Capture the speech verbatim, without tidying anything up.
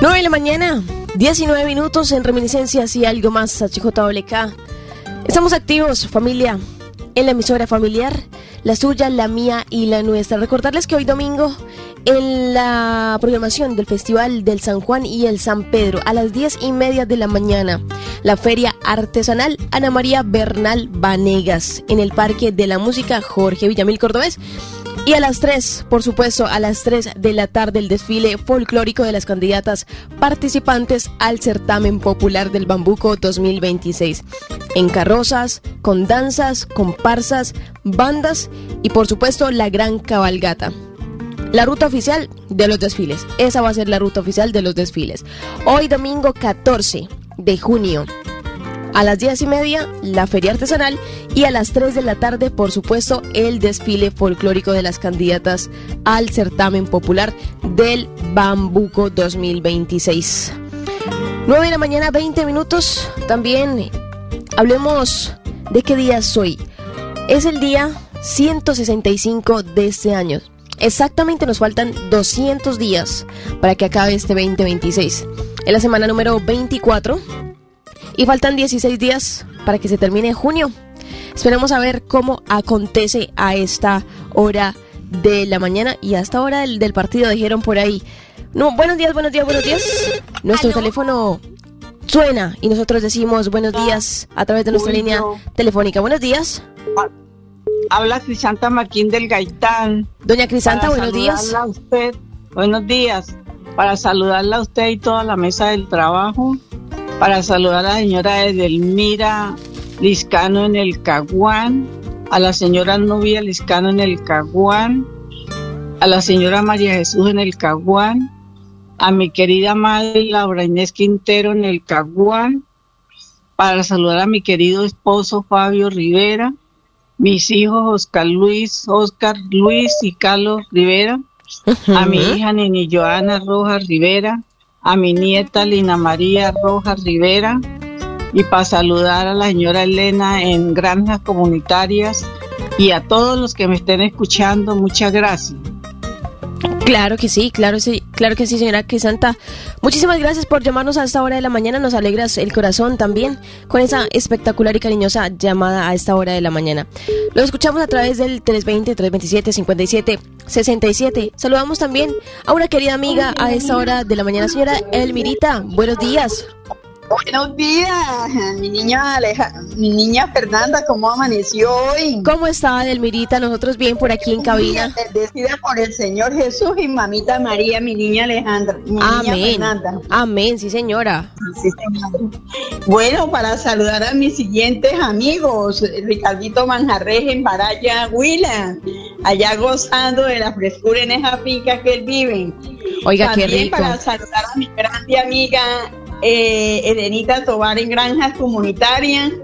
nueve de la mañana, diecinueve minutos en Reminiscencias y algo más, H J W K. Estamos activos, familia, en la emisora familiar, la suya, la mía y la nuestra. Recordarles que hoy domingo, en la programación del Festival del San Juan y el San Pedro, a las diez y media de la mañana, la Feria Artesanal Ana María Bernal Vanegas, en el Parque de la Música Jorge Villamil Cordobés. Y a las tres, por supuesto, a las tres de la tarde, el desfile folclórico de las candidatas participantes al Certamen Popular del Bambuco dos mil veintiséis. En carrozas, con danzas, comparsas, bandas y, por supuesto, la gran cabalgata. La ruta oficial de los desfiles. Esa va a ser la ruta oficial de los desfiles. Hoy, domingo catorce de junio. A las diez y media, la feria artesanal, y a las tres de la tarde, por supuesto, el desfile folclórico de las candidatas al certamen popular del Bambuco dos mil veintiséis. nueve de la mañana, veinte minutos. También hablemos de qué día es hoy. Es el día ciento sesenta y cinco de este año. Exactamente nos faltan doscientos días para que acabe este veinte veintiséis. Es la semana número veinticuatro. Y faltan dieciséis días para que se termine junio. Esperemos a ver cómo acontece a esta hora de la mañana y a esta hora del, del partido, dijeron por ahí. No, buenos días, buenos días, buenos días. Nuestro ¿Aló? Teléfono suena y nosotros decimos buenos días a través de nuestra Uy, línea no. telefónica. Buenos días. Habla Crisanta Marquín del Gaitán. Doña Crisanta, buenos días. A usted. Buenos días. Para saludarla a usted y toda la mesa del trabajo. Para saludar a la señora Edelmira Liscano en el Caguán, a la señora Nubia Liscano en el Caguán, a la señora María Jesús en el Caguán, a mi querida madre Laura Inés Quintero en el Caguán, para saludar a mi querido esposo Fabio Rivera, mis hijos Oscar Luis, Oscar Luis y Carlos Rivera, uh-huh. a mi hija Nini Joana Rojas Rivera, a mi nieta Lina María Rojas Rivera, y para saludar a la señora Elena en Granjas Comunitarias y a todos los que me estén escuchando, muchas gracias. Claro que sí, claro sí, claro que sí, señora Crisanta. Muchísimas gracias por llamarnos a esta hora de la mañana, nos alegras el corazón también con esa espectacular y cariñosa llamada a esta hora de la mañana. Lo escuchamos a través del tres veinte, tres veintisiete, cincuenta y siete sesenta y siete. Saludamos también a una querida amiga a esta hora de la mañana, señora Elmirita. Buenos días. Buenos días, mi niña Aleja, mi niña Fernanda, ¿cómo amaneció hoy? ¿Cómo está, Elmirita? Nosotros bien por aquí en cabina. Bendecida por el Señor Jesús y mamita María, mi niña Alejandra, mi Amén. niña Fernanda. Amén, sí señora. Sí, señora. Bueno, para saludar a mis siguientes amigos, Ricardito Manjarres en Baraya, Huila, allá gozando de la frescura en esa finca que él vive. Oiga, También qué rico. Para saludar a mi grande amiga Eh, Edenita Tobar en Granjas Comunitarias,